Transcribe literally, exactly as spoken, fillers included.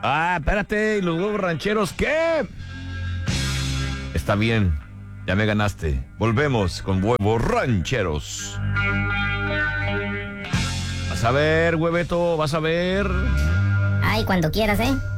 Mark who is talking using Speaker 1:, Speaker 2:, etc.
Speaker 1: Ah, espérate, ¿y los huevos rancheros qué? Está bien, ya me ganaste. Volvemos con huevos rancheros. Vas a ver, hueveto, vas a ver.
Speaker 2: Ay, cuando quieras, ¿eh?